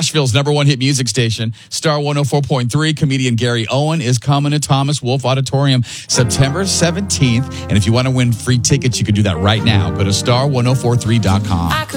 Nashville's #1 hit music station, Star 104.3. Comedian Gary Owen is coming to Thomas Wolfe Auditorium September 17th. And if you want to win free tickets, you can do that right now. Go to star1043.com.